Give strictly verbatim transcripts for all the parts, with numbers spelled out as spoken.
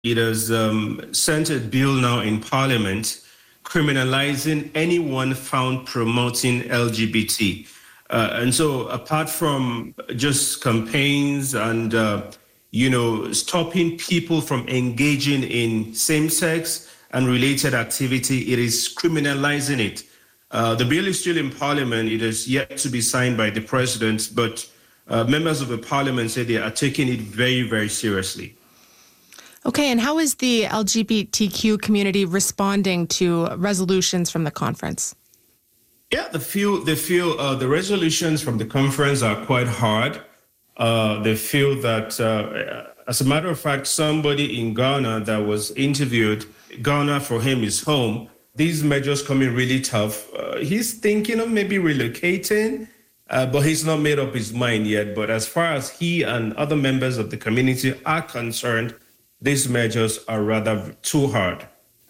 It has um, sent a bill now in Parliament criminalizing anyone found promoting L G B T. Uh, and so apart from just campaigns and, uh, you know, stopping people from engaging in same-sex and related activity, it is criminalizing it. Uh, the bill is still in Parliament. It is yet to be signed by the president, but uh, members of the Parliament say they are taking it very, very seriously. Okay, and how is the L G B T Q community responding to resolutions from the conference? Yeah, they feel, they feel uh, the resolutions from the conference are quite hard. Uh, they feel that, uh, as a matter of fact, somebody in Ghana that was interviewed, Ghana for him is home. These measures come in really tough. Uh, he's thinking of maybe relocating, uh, but he's not made up his mind yet. But as far as he and other members of the community are concerned, these measures are rather too hard.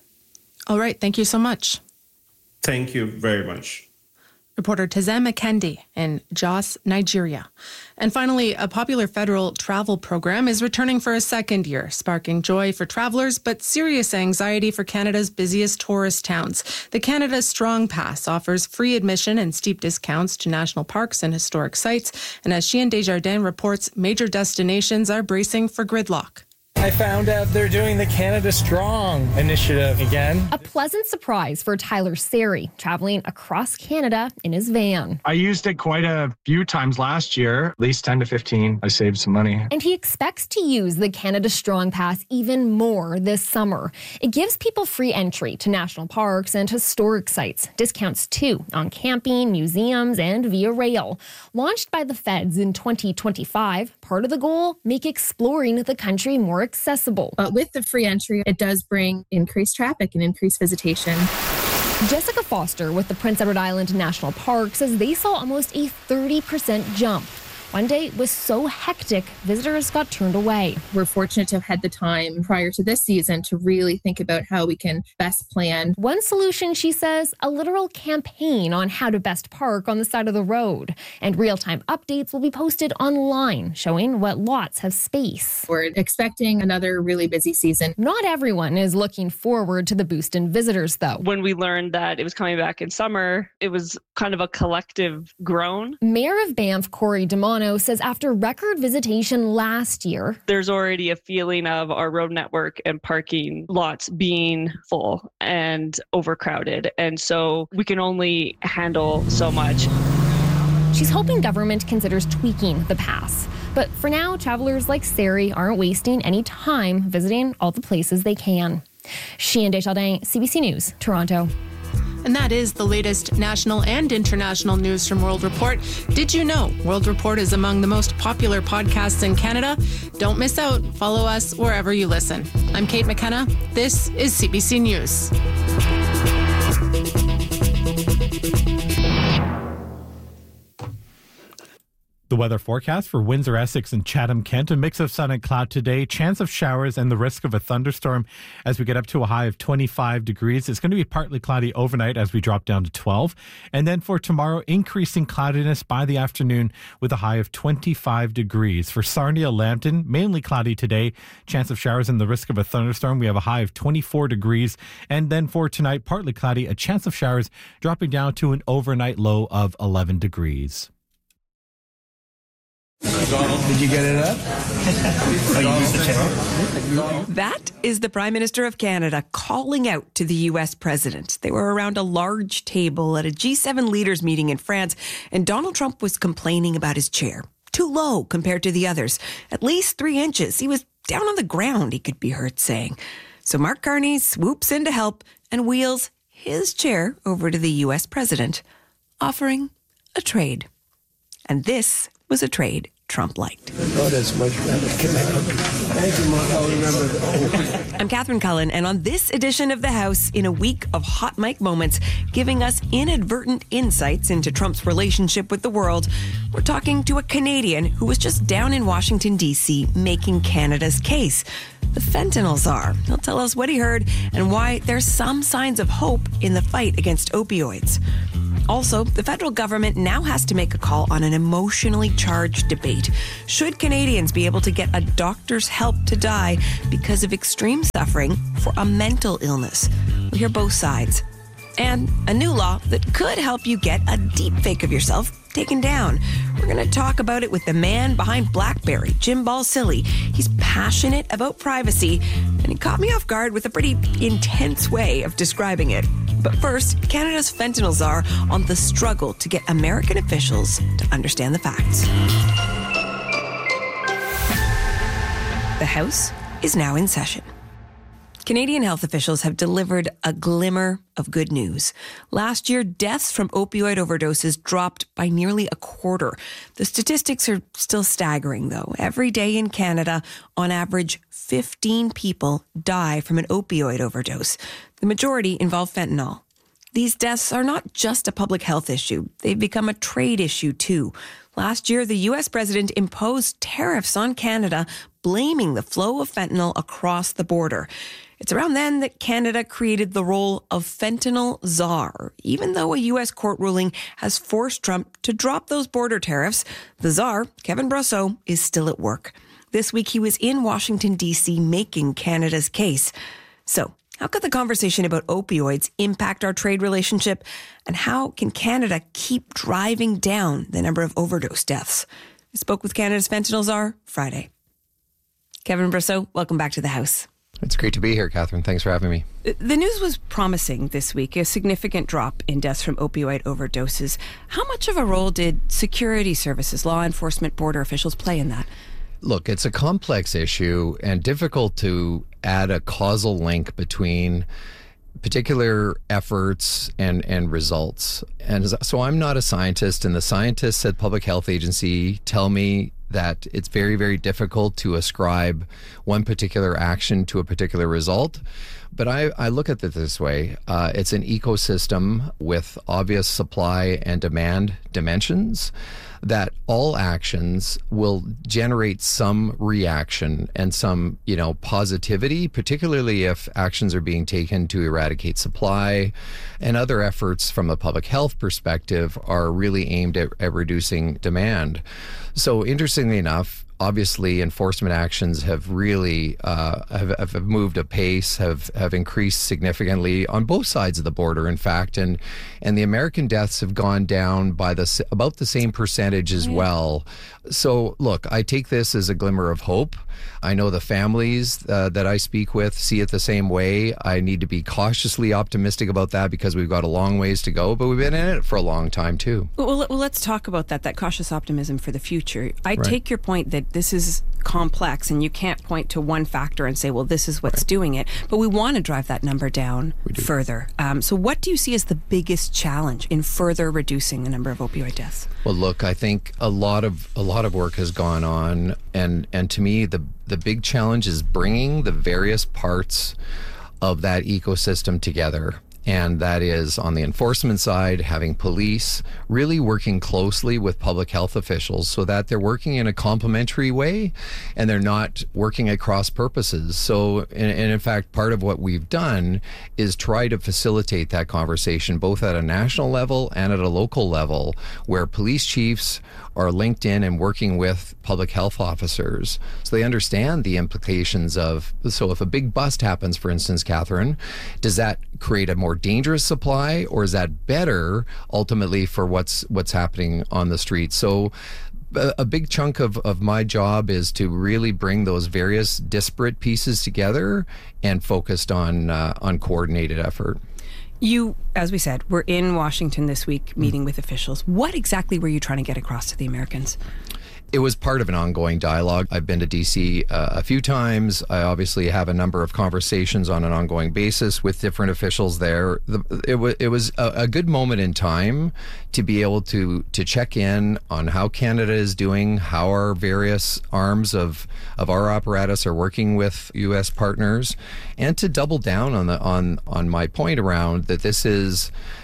All right. Thank you so much. Thank you very much. Reporter Tazem Akendi in Jos, Nigeria. And finally, a popular federal travel program is returning for a second year, sparking joy for travelers, but serious anxiety for Canada's busiest tourist towns. The Canada Strong Pass offers free admission and steep discounts to national parks and historic sites. And as Chien Desjardins reports, major destinations are bracing for gridlock. I found out they're doing the Canada Strong initiative again. A pleasant surprise for Tyler Seri, traveling across Canada in his van. I used it quite a few times last year, at least ten to fifteen. I saved some money. And he expects to use the Canada Strong Pass even more this summer. It gives people free entry to national parks and historic sites. Discounts, too, on camping, museums, and via rail. Launched by the feds in twenty twenty-five, part of the goal, make exploring the country more accessible. But with the free entry, it does bring increased traffic and increased visitation. Jessica Foster with the Prince Edward Island National Park says they saw almost a thirty percent jump. One day was so hectic, visitors got turned away. We're fortunate to have had the time prior to this season to really think about how we can best plan. One solution, she says, a literal campaign on how to best park on the side of the road. And real-time updates will be posted online, showing what lots have space. We're expecting another really busy season. Not everyone is looking forward to the boost in visitors, though. When we learned that it was coming back in summer, it was kind of a collective groan. Mayor of Banff, Corey DeMono, says after record visitation last year, there's already a feeling of our road network and parking lots being full and overcrowded. And so we can only handle so much. She's hoping government considers tweaking the pass. But for now, travelers like Seri aren't wasting any time visiting all the places they can. Chien Desjardins, C B C News, Toronto. And that is the latest national and international news from World Report. Did you know World Report is among the most popular podcasts in Canada? Don't miss out. Follow us wherever you listen. I'm Kate McKenna. This is C B C News. The weather forecast for Windsor, Essex, and Chatham-Kent. A mix of sun and cloud today. Chance of showers and the risk of a thunderstorm as we get up to a high of twenty-five degrees. It's going to be partly cloudy overnight as we drop down to twelve. And then for tomorrow, increasing cloudiness by the afternoon with a high of twenty-five degrees. For Sarnia, Lambton, mainly cloudy today. Chance of showers and the risk of a thunderstorm. We have a high of twenty-four degrees. And then for tonight, partly cloudy. A chance of showers dropping down to an overnight low of eleven degrees. Did you get it up? Oh, you used the channel? That is the Prime Minister of Canada calling out to the U S president. They were around a large table at a G seven leaders meeting in France, and Donald Trump was complaining about his chair. Too low compared to the others. At least three inches. He was down on the ground, he could be heard saying. So Mark Carney swoops in to help and wheels his chair over to the U S president, offering a trade. And this was a trade Trump liked. Oh, that's much better. Thank you, Mark. I'll remember that. I'm Catherine Cullen, and on this edition of The House, in a week of hot mic moments, giving us inadvertent insights into Trump's relationship with the world, we're talking to a Canadian who was just down in Washington, D C, making Canada's case. The fentanyl czar. He'll tell us what he heard and why there's some signs of hope in the fight against opioids. Also, the federal government now has to make a call on an emotionally charged debate. Should Canadians be able to get a doctor's help to die because of extreme suffering for a mental illness? We'll hear both sides. And a new law that could help you get a deep fake of yourself taken down. We're going to talk about it with the man behind BlackBerry, Jim Balsillie. He's passionate about privacy, and he caught me off guard with a pretty intense way of describing it. But first, Canada's fentanyl czar on the struggle to get American officials to understand the facts. The House is now in session. Canadian health officials have delivered a glimmer of good news. Last year, deaths from opioid overdoses dropped by nearly a quarter. The statistics are still staggering, though. Every day in Canada, on average, fifteen people die from an opioid overdose. The majority involve fentanyl. These deaths are not just a public health issue. They've become a trade issue, too. Last year, the U S president imposed tariffs on Canada, blaming the flow of fentanyl across the border. It's around then that Canada created the role of fentanyl czar. Even though a U S court ruling has forced Trump to drop those border tariffs, the czar, Kevin Brosseau, is still at work. This week, he was in Washington, D C, making Canada's case. So, how could the conversation about opioids impact our trade relationship? And how can Canada keep driving down the number of overdose deaths? I spoke with Canada's fentanyl czar Friday. Kevin Brosseau, welcome back to the House. It's great to be here, Catherine. Thanks for having me. The news was promising this week, a significant drop in deaths from opioid overdoses. How much of a role did security services, law enforcement, border officials play in that? Look, it's a complex issue and difficult to add a causal link between particular efforts and, and results. And so I'm not a scientist, and the scientists at Public Health Agency tell me that it's very, very difficult to ascribe one particular action to a particular result. But I, I look at it this way. Uh, it's an ecosystem with obvious supply and demand dimensions that all actions will generate some reaction and some, you know, positivity, particularly if actions are being taken to eradicate supply, and other efforts from a public health perspective are really aimed at, at reducing demand. So interestingly enough, obviously, enforcement actions have really uh, have, have moved apace, have have increased significantly on both sides of the border. In fact, and and the American deaths have gone down by the about the same percentage as well. So, look, I take this as a glimmer of hope. I know the families uh, that I speak with see it the same way. I need to be cautiously optimistic about that because we've got a long ways to go, but we've been in it for a long time too. Well, well let's talk about that, that cautious optimism for the future. I Right. take your point that this is complex and you can't point to one factor and say, well, this is what's right. doing it. But we want to drive that number down further. Um, so what do you see as the biggest challenge in further reducing the number of opioid deaths? Well, look, I think a lot of a lot of work has gone on, and and to me, the the big challenge is bringing the various parts of that ecosystem together. And that is on the enforcement side, having police really working closely with public health officials so that they're working in a complementary way and they're not working at cross purposes. So, and, and in fact, part of what we've done is try to facilitate that conversation both at a national level and at a local level where police chiefs are linked in and working with public health officers so they understand the implications of, so if a big bust happens, for instance, Catherine, does that create a more dangerous supply, or is that better ultimately for what's what's happening on the street? So a, a big chunk of, of my job is to really bring those various disparate pieces together and focused on uh, on coordinated effort. You, as we said, were in Washington this week meeting mm. with officials. What exactly were you trying to get across to the Americans? It was part of an ongoing dialogue. I've been to D C uh, a few times. I obviously have a number of conversations on an ongoing basis with different officials there. The, it, w- it was a, a good moment in time to be able to to check in on how Canada is doing, how our various arms of of our apparatus are working with U S partners, and to double down on the on on my point around that this is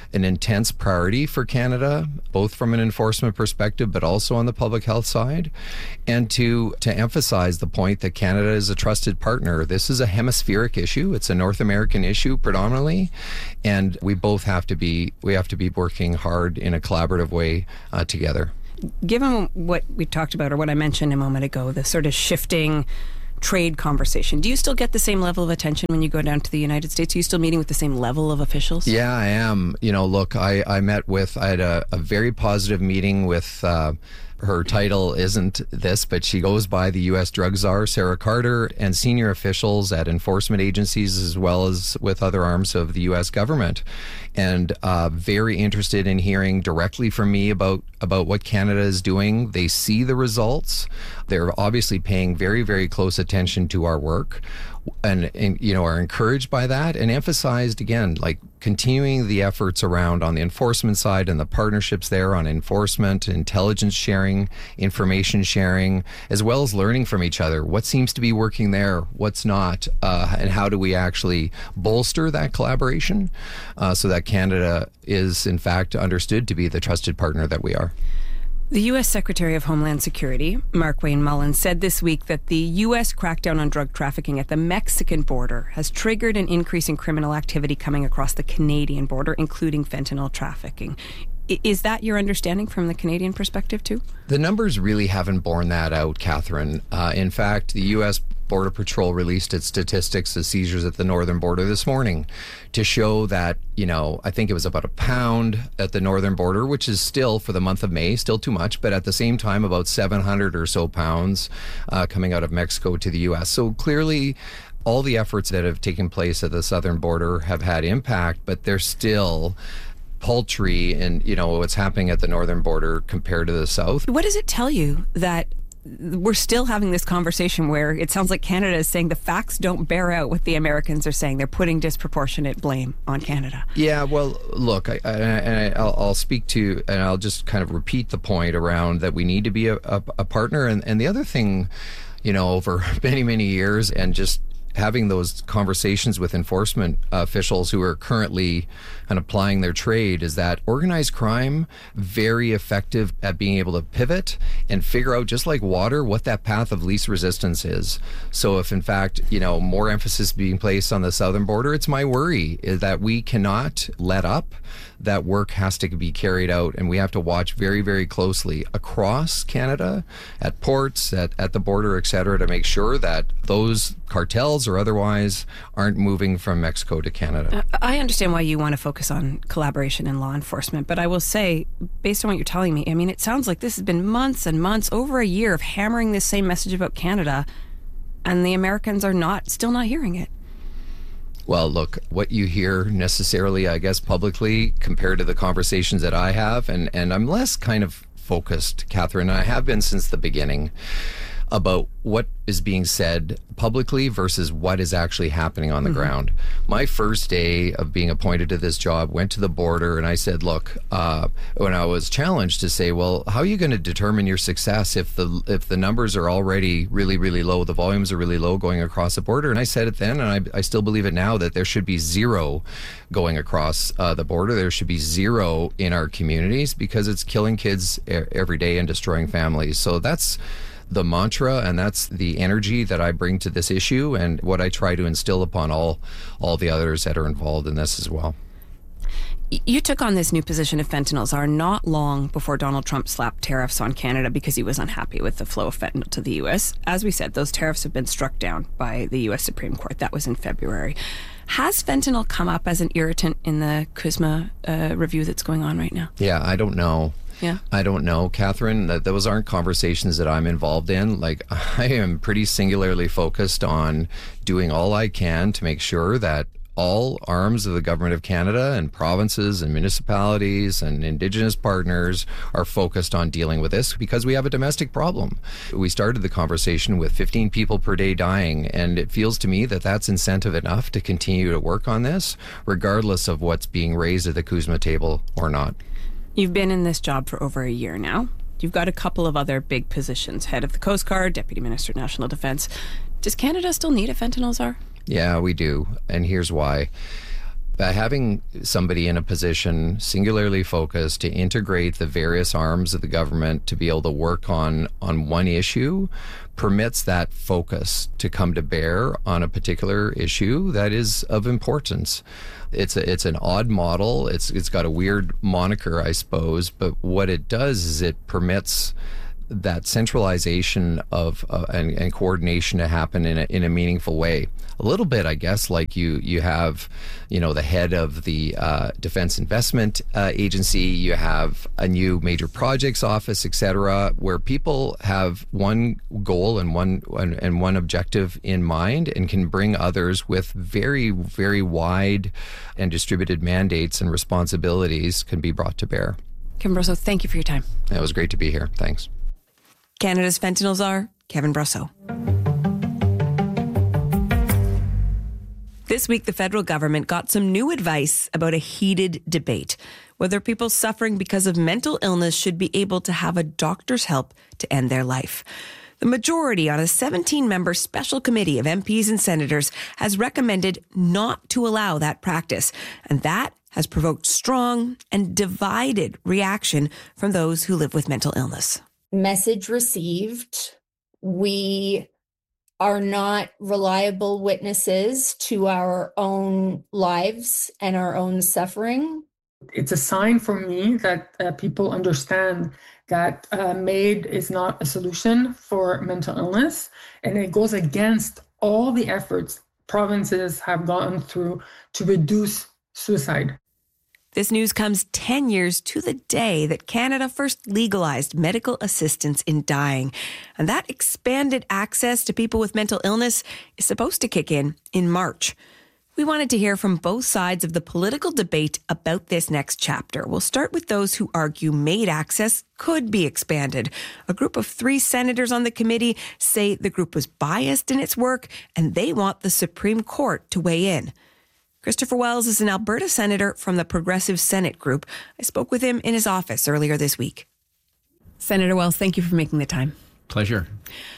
an intense priority for Canada, both from an enforcement perspective, but also on the public health side, and to, to emphasize the point that Canada is a trusted partner. This is a hemispheric issue. It's a North American issue predominantly, and we both have to be, we have to be working hard in a collaborative way uh, together. Given what we talked about, or what I mentioned a moment ago, the sort of shifting trade conversation, do you still get the same level of attention when you go down to the United States? Are you still meeting with the same level of officials? Yeah, I am. You know, look, I, I met with, I had a, a very positive meeting with, uh, her title isn't this, but she goes by the U S Drug Czar, Sarah Carter, and senior officials at enforcement agencies as well as with other arms of the U S government. And uh, very interested in hearing directly from me about, about what Canada is doing. They see the results. They're obviously paying very, very close attention to our work. And, and, you know, are encouraged by that and emphasized, again, like continuing the efforts around on the enforcement side and the partnerships there on enforcement, intelligence sharing, information sharing, as well as learning from each other. What seems to be working there, what's not, uh, and how do we actually bolster that collaboration uh, so that Canada is, in fact, understood to be the trusted partner that we are. The U S Secretary of Homeland Security, Markwayne Mullins, said this week that the U S crackdown on drug trafficking at the Mexican border has triggered an increase in criminal activity coming across the Canadian border, including fentanyl trafficking. Is that your understanding from the Canadian perspective, too? The numbers really haven't borne that out, Catherine. Uh, in fact, the U S Border Patrol released its statistics of seizures at the northern border this morning to show that, you know, I think it was about a pound at the northern border, which is still, for the month of May, still too much, but at the same time, about seven hundred or so pounds uh, coming out of Mexico to the U S. So clearly, all the efforts that have taken place at the southern border have had impact, but they're still paltry in, you know, what's happening at the northern border compared to the south. What does it tell you that we're still having this conversation where it sounds like Canada is saying the facts don't bear out what the Americans are saying? They're putting disproportionate blame on Canada. Yeah, well, look, I, I, and I, I'll, I'll speak to, and I'll just kind of repeat the point around that we need to be a, a, a partner. And, and the other thing, you know, over many, many years and just having those conversations with enforcement officials who are currently kind of applying their trade is that organized crime, very effective at being able to pivot and figure out, just like water, what that path of least resistance is. So if in fact, you know, more emphasis being placed on the southern border, it's my worry is that we cannot let up. That work has to be carried out, and we have to watch very, very closely across Canada, at ports, at, at the border, et cetera, to make sure that those cartels or otherwise aren't moving from Mexico to Canada. Uh, I understand why you want to focus on collaboration in law enforcement, but I will say, based on what you're telling me, I mean, it sounds like this has been months and months, over a year of hammering this same message about Canada, and the Americans are not, still not hearing it. Well, look, what you hear necessarily, I guess, publicly compared to the conversations that I have, and, and I'm less kind of focused, Catherine, and I have been since the beginning, about what is being said publicly versus what is actually happening on the mm-hmm. ground. My first day of being appointed to this job, went to the border, and I said, look, uh, when I was challenged to say, well, how are you going to determine your success if the if the numbers are already really, really low, the volumes are really low going across the border? And I said it then, and I, I still believe it now, that there should be zero going across uh, the border. There should be zero in our communities because it's killing kids every day and destroying families. So that's the mantra, and that's the energy that I bring to this issue and what I try to instill upon all all the others that are involved in this as well. You took on this new position of fentanyl czar not long before Donald Trump slapped tariffs on Canada because he was unhappy with the flow of fentanyl to the U S. As we said, those tariffs have been struck down by the U S Supreme Court. That was in February. Has fentanyl come up as an irritant in the CUSMA uh, review that's going on right now? Yeah, I don't know. Yeah. I don't know, Catherine. That those aren't conversations that I'm involved in. Like, I am pretty singularly focused on doing all I can to make sure that all arms of the government of Canada and provinces and municipalities and Indigenous partners are focused on dealing with this because we have a domestic problem. We started the conversation with fifteen people per day dying, and it feels to me that that's incentive enough to continue to work on this, regardless of what's being raised at the CUSMA table or not. You've been in this job for over a year now. You've got a couple of other big positions, head of the Coast Guard, Deputy Minister of National Defence. Does Canada still need a fentanyl czar? Yeah, we do. And here's why. By having somebody in a position singularly focused to integrate the various arms of the government to be able to work on, on one issue permits that focus to come to bear on a particular issue that is of importance. It's a, it's an odd model. It's it's got a weird moniker, I suppose, but what it does is it permits that centralization of uh, and, and coordination to happen in a, in a meaningful way. A little bit, I guess, like you you have, you know, the head of the uh, Defense Investment uh, Agency, you have a new major projects office, et cetera, where people have one goal and one and, and one objective in mind and can bring others with very, very wide and distributed mandates and responsibilities can be brought to bear. Kevin Brosseau, thank you for your time. It was great to be here. Thanks. Canada's fentanyl czar, Kevin Brosseau. This week, the federal government got some new advice about a heated debate, whether people suffering because of mental illness should be able to have a doctor's help to end their life. The majority on a seventeen-member special committee of M Ps and senators has recommended not to allow that practice, and that has provoked strong and divided reaction from those who live with mental illness. Message received. We are not reliable witnesses to our own lives and our own suffering. It's a sign for me that uh, people understand that uh, MAID is not a solution for mental illness, and it goes against all the efforts provinces have gone through to reduce suicide. This news comes ten years to the day that Canada first legalized medical assistance in dying. And that expanded access to people with mental illness is supposed to kick in in March. We wanted to hear from both sides of the political debate about this next chapter. We'll start with those who argue MAID access could be expanded. A group of three senators on the committee say the group was biased in its work and they want the Supreme Court to weigh in. Christopher Wells is an Alberta senator from the Progressive Senate Group. I spoke with him in his office earlier this week. Senator Wells, thank you for making the time. Pleasure.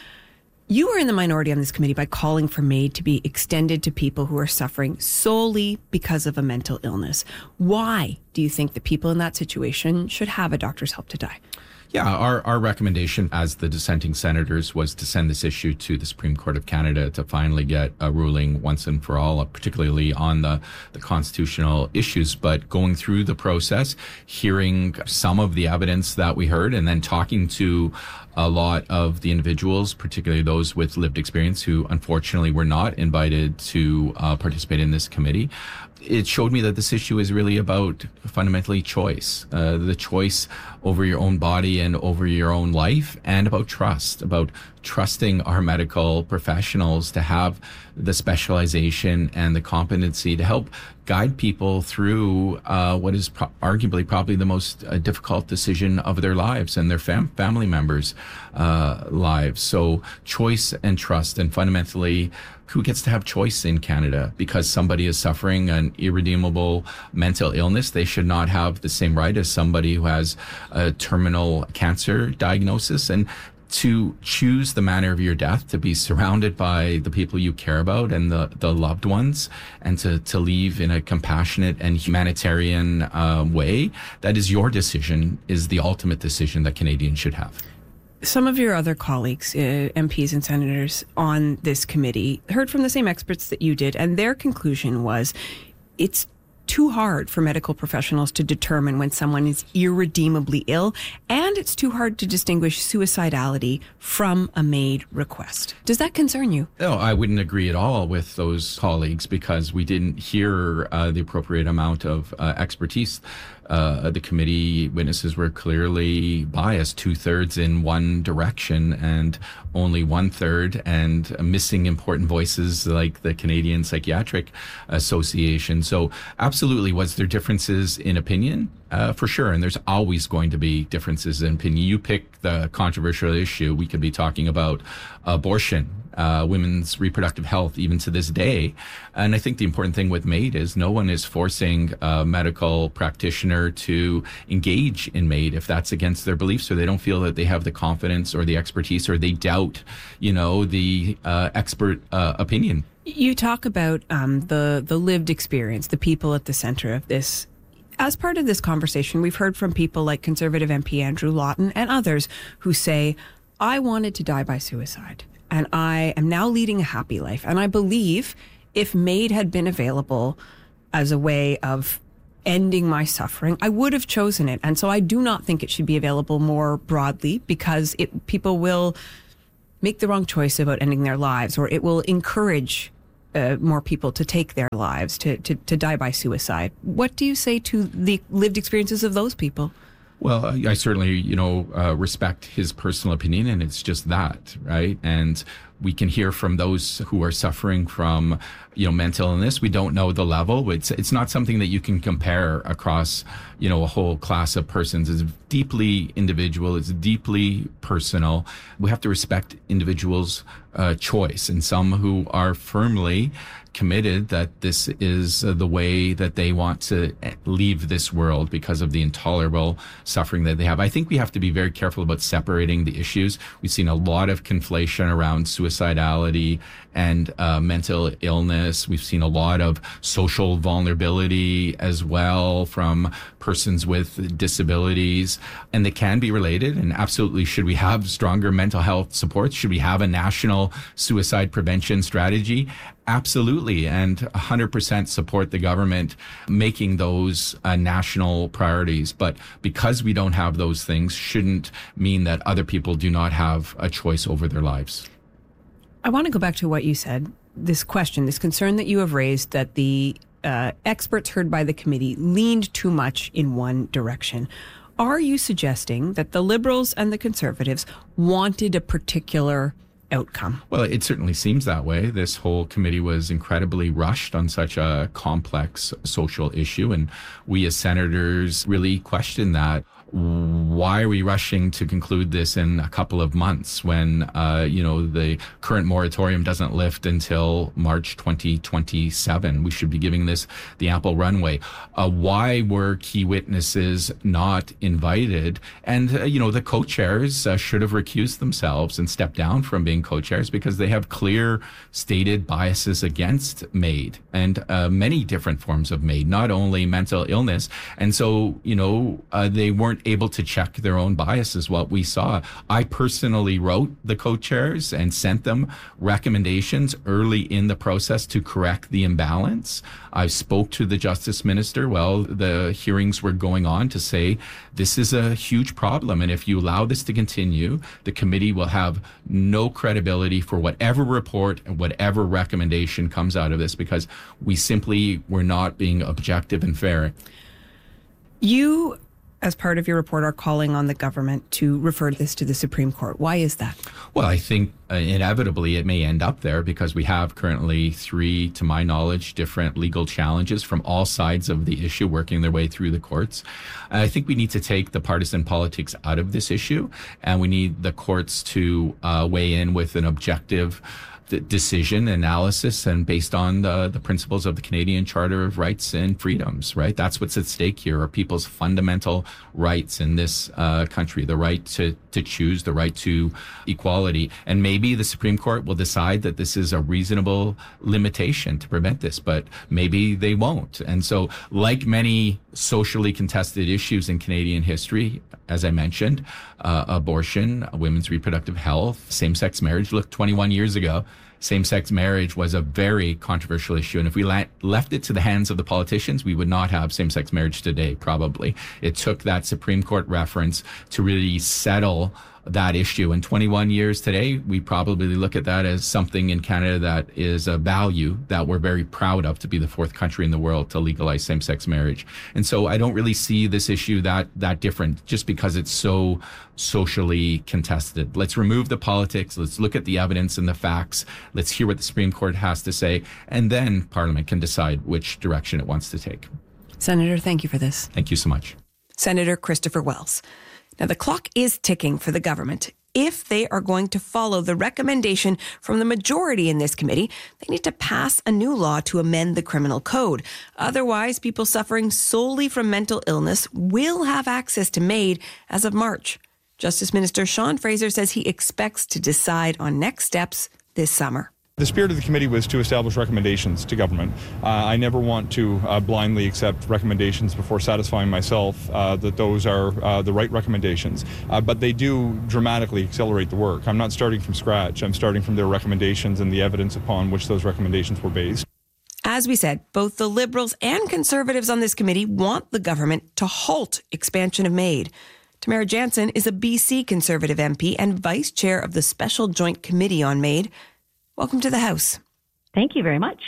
You were in the minority on this committee by calling for MAID to be extended to people who are suffering solely because of a mental illness. Why do you think the people in that situation should have a doctor's help to die? Yeah, our, our recommendation as the dissenting senators was to send this issue to the Supreme Court of Canada to finally get a ruling once and for all, particularly on the, the constitutional issues. But going through the process, hearing some of the evidence that we heard, and then talking to a lot of the individuals, particularly those with lived experience who unfortunately were not invited to uh, participate in this committee, it showed me that this issue is really about fundamentally choice, uh, the choice over your own body and over your own life, and about trust, about trusting our medical professionals to have the specialization and the competency to help guide people through uh, what is pro- arguably probably the most uh, difficult decision of their lives and their fam- family members' uh, lives. So choice and trust, and fundamentally, who gets to have choice in Canada? Because somebody is suffering an irredeemable mental illness, they should not have the same right as somebody who has a terminal cancer diagnosis. And to choose the manner of your death, to be surrounded by the people you care about and the, the loved ones, and to, to leave in a compassionate and humanitarian uh, way, that is your decision, is the ultimate decision that Canadians should have. Some of your other colleagues, uh, M Ps and senators on this committee, heard from the same experts that you did, and their conclusion was it's too hard for medical professionals to determine when someone is irredeemably ill, and it's too hard to distinguish suicidality from a MAID request. Does that concern you? No, I wouldn't agree at all with those colleagues, because we didn't hear uh, the appropriate amount of uh, expertise. Uh, the committee witnesses were clearly biased, two-thirds in one direction and only one-third, and missing important voices like the Canadian Psychiatric Association. So absolutely, was there differences in opinion? Uh, for sure, and there's always going to be differences in opinion. You pick the controversial issue. We could be talking about abortion, uh, women's reproductive health, even to this day. And I think the important thing with MAID is no one is forcing a medical practitioner to engage in MAID if that's against their beliefs, or they don't feel that they have the confidence or the expertise, or they doubt, you know, the uh, expert uh, opinion. You talk about um, the, the lived experience, the people at the center of this. As part of this conversation, we've heard from people like Conservative M P Andrew Lawton and others who say, I wanted to die by suicide, and I am now leading a happy life. And I believe if MAID had been available as a way of ending my suffering, I would have chosen it. And so I do not think it should be available more broadly, because it, people will make the wrong choice about ending their lives, or it will encourage uh, more people to take their lives, to, to, to die by suicide. What do you say to the lived experiences of those people? Well, I certainly, you know, uh, respect his personal opinion, and it's just that, right? And we can hear from those who are suffering from, you know, mental illness. We don't know the level. It's it's not something that you can compare across, you know, a whole class of persons. It's deeply individual. It's deeply personal. We have to respect individuals' uh, choice, and some who are firmly committed that this is uh, the way that they want to leave this world because of the intolerable suffering that they have. I think we have to be very careful about separating the issues. We've seen a lot of conflation around suicidality and uh, mental illness. We've seen a lot of social vulnerability as well from persons with disabilities, and they can be related. And absolutely, should we have stronger mental health supports? Should we have a national suicide prevention strategy? Absolutely, and one hundred percent support the government making those uh, national priorities. But because we don't have those things, shouldn't mean that other people do not have a choice over their lives. I want to go back to what you said, this question, this concern that you have raised that the uh, experts heard by the committee leaned too much in one direction. Are you suggesting that the Liberals and the Conservatives wanted a particular outcome? Well, it certainly seems that way. This whole committee was incredibly rushed on such a complex social issue, and we as senators really question that. Why are we rushing to conclude this in a couple of months when, uh, you know, the current moratorium doesn't lift until March twenty twenty-seven? We should be giving this the ample runway. Uh, why were key witnesses not invited? And, uh, you know, the co-chairs uh, should have recused themselves and stepped down from being co-chairs because they have clear stated biases against MAID and uh, many different forms of MAID, not only mental illness. And so, you know, uh, they weren't able to check their own biases, what we saw. I personally wrote the co-chairs and sent them recommendations early in the process to correct the imbalance. I spoke to the Justice Minister while the hearings were going on to say, this is a huge problem, and if you allow this to continue, the committee will have no credibility for whatever report and whatever recommendation comes out of this, because we simply were not being objective and fair. You, as part of your report, are calling on the government to refer this to the Supreme Court. Why is that? Well, I think uh, inevitably it may end up there because we have currently three, to my knowledge, different legal challenges from all sides of the issue working their way through the courts. And I think we need to take the partisan politics out of this issue, and we need the courts to uh, weigh in with an objective decision analysis and based on the, the principles of the Canadian Charter of Rights and Freedoms, right? That's what's at stake here, are people's fundamental rights in this uh, country, the right to, to choose, the right to equality. And maybe the Supreme Court will decide that this is a reasonable limitation to prevent this, but maybe they won't. And so, like many socially contested issues in Canadian history, as I mentioned, uh, abortion, women's reproductive health, same-sex marriage, look, twenty-one years ago, same-sex marriage was a very controversial issue. And if we la- left it to the hands of the politicians, we would not have same-sex marriage today, probably. It took that Supreme Court reference to really settle that issue. And twenty-one years today, we probably look at that as something in Canada that is a value that we're very proud of, to be the fourth country in the world to legalize same-sex marriage. And so I don't really see this issue that that different just because it's so socially contested. Let's remove the politics. Let's look at the evidence and the facts. Let's hear what the Supreme Court has to say. And then Parliament can decide which direction it wants to take. Senator, thank you for this. Thank you so much. Senator Christopher Wells. Now, the clock is ticking for the government. If they are going to follow the recommendation from the majority in this committee, they need to pass a new law to amend the criminal code. Otherwise, people suffering solely from mental illness will have access to MAID as of March. Justice Minister Sean Fraser says he expects to decide on next steps this summer. The spirit of the committee was to establish recommendations to government. Uh, I never want to uh, blindly accept recommendations before satisfying myself uh, that those are uh, the right recommendations. Uh, but they do dramatically accelerate the work. I'm not starting from scratch. I'm starting from their recommendations and the evidence upon which those recommendations were based. As we said, both the Liberals and Conservatives on this committee want the government to halt expansion of MAID. Tamara Jansen is a B C Conservative M P and Vice Chair of the Special Joint Committee on MAID. Welcome to the House. Thank you very much.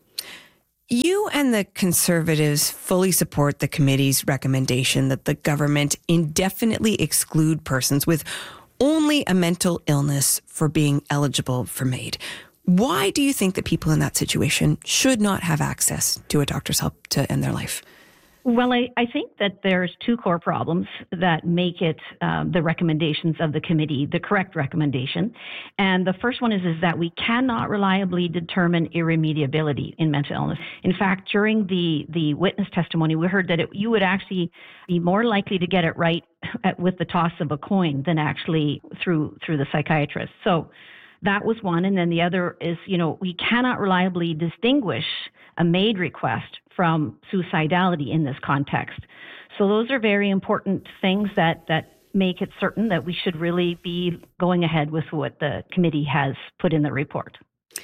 You and the Conservatives fully support the committee's recommendation that the government indefinitely exclude persons with only a mental illness for being eligible for MAID. Why do you think that people in that situation should not have access to a doctor's help to end their life? Well, I, I think that there's two core problems that make it um, the recommendations of the committee the correct recommendation. And the first one is, is that we cannot reliably determine irremediability in mental illness. In fact, during the, the witness testimony, we heard that it, you would actually be more likely to get it right at, with the toss of a coin than actually through through the psychiatrist. So that was one. And then the other is, you know, we cannot reliably distinguish a MAID request from suicidality in this context. So those are very important things that, that make it certain that we should really be going ahead with what the committee has put in the report.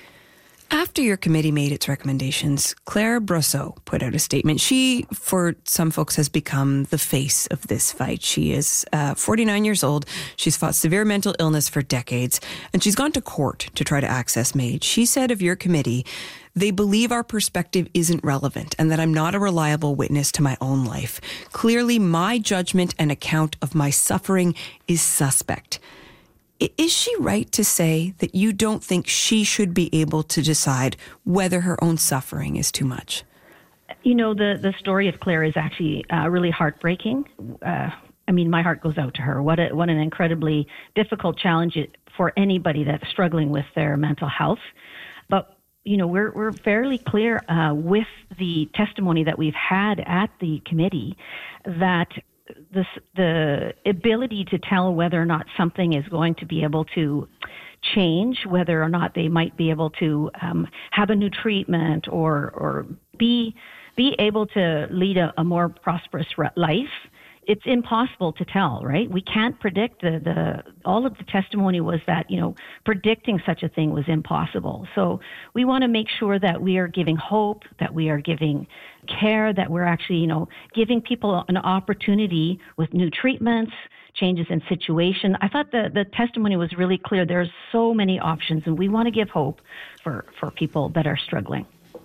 After your committee made its recommendations, Claire Brosseau put out a statement. She, for some folks, has become the face of this fight. She is uh, forty-nine years old. She's fought severe mental illness for decades, and she's gone to court to try to access MAID. She said of your committee, they believe our perspective isn't relevant and that I'm not a reliable witness to my own life. Clearly, my judgment and account of my suffering is suspect. Is she right to say that you don't think she should be able to decide whether her own suffering is too much? You know, the, the story of Claire is actually uh, really heartbreaking. Uh, I mean, my heart goes out to her. What a, what an incredibly difficult challenge it, for anybody that's struggling with their mental health. But, you know, we're, we're fairly clear uh, with the testimony that we've had at the committee that This, the ability to tell whether or not something is going to be able to change, whether or not they might be able to um, have a new treatment or or be be able to lead a, a more prosperous life, it's impossible to tell, right? We can't predict the, the all of the testimony was that, you know, predicting such a thing was impossible. So we want to make sure that we are giving hope, that we are giving care, that we're actually, you know, giving people an opportunity with new treatments, changes in situation. I thought the, the testimony was really clear. There's so many options, and we want to give hope for, for people that are struggling.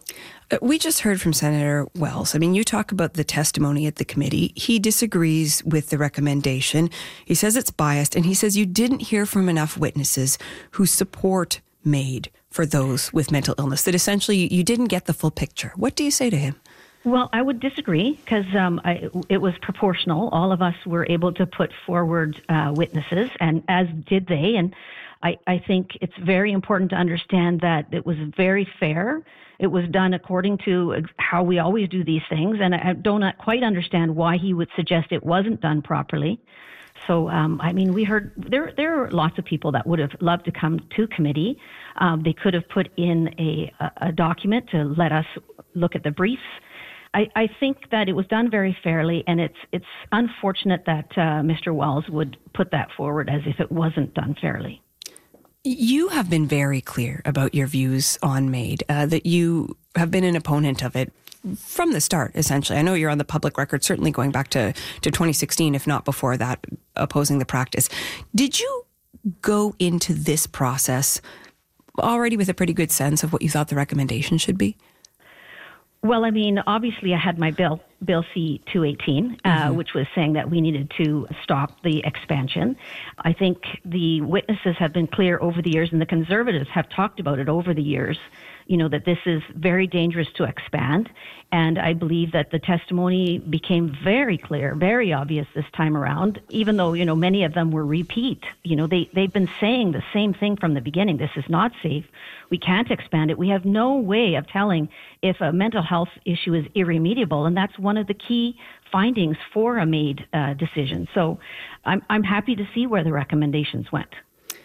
We just heard from Senator Wells. I mean, you talk about the testimony at the committee. He disagrees with the recommendation. He says it's biased, and he says you didn't hear from enough witnesses who support MAID for those with mental illness, that essentially you didn't get the full picture. What do you say to him? Well, I would disagree because um, it was proportional. All of us were able to put forward uh, witnesses, and as did they. And I, I think it's very important to understand that it was very fair. It was done according to how we always do these things, and I don't quite understand why he would suggest it wasn't done properly. So, um, I mean, we heard there there are lots of people that would have loved to come to committee. Um, they could have put in a, a document to let us look at the briefs. I, I think that it was done very fairly, and it's it's unfortunate that uh, Mister Wells would put that forward as if it wasn't done fairly. You have been very clear about your views on MAID, uh, that you have been an opponent of it from the start, essentially. I know you're on the public record, certainly going back to, to twenty sixteen, if not before that, opposing the practice. Did you go into this process already with a pretty good sense of what you thought the recommendation should be? Well, I mean, obviously I had my bill, Bill C two eighteen, uh, mm-hmm. which was saying that we needed to stop the expansion. I think the witnesses have been clear over the years, and the Conservatives have talked about it over the years, you know, that this is very dangerous to expand. And I believe that the testimony became very clear, very obvious this time around, even though, you know, many of them were repeat. You know, they, they've been saying the same thing from the beginning. This is not safe. We can't expand it. We have no way of telling if a mental health issue is irremediable. And that's one of the key findings for a MAID uh, decision. So I'm, I'm happy to see where the recommendations went.